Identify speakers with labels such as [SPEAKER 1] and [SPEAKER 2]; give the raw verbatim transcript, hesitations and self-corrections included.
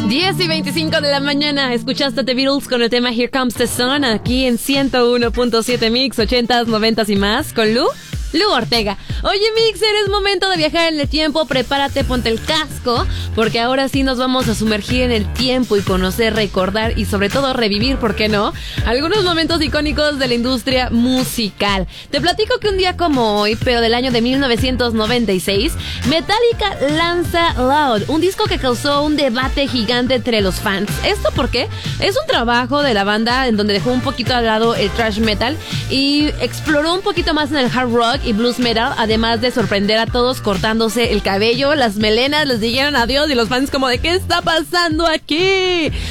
[SPEAKER 1] diez y veinticinco de la mañana, escuchaste The Beatles con el tema Here Comes the Sun, aquí en ciento uno punto siete Mix, ochentas, noventas y más, con Lu, Lu Ortega. Oye, Mixer, es momento de viajar en el tiempo, prepárate, ponte el casco, porque ahora sí nos vamos a sumergir en el tiempo y conocer, recordar y sobre todo revivir, ¿por qué no?, algunos momentos icónicos de la industria musical. Te platico que un día como hoy, pero del año de mil novecientos noventa y seis, Metallica lanza Loud, un disco que causó un debate gigante entre los fans. ¿Esto por qué? Es un trabajo de la banda en donde dejó un poquito al lado el thrash metal y exploró un poquito más en el hard rock y blues metal, además de sorprender a todos cortándose el cabello, las melenas, les dijeron adiós y los fans como de ¿qué está pasando aquí?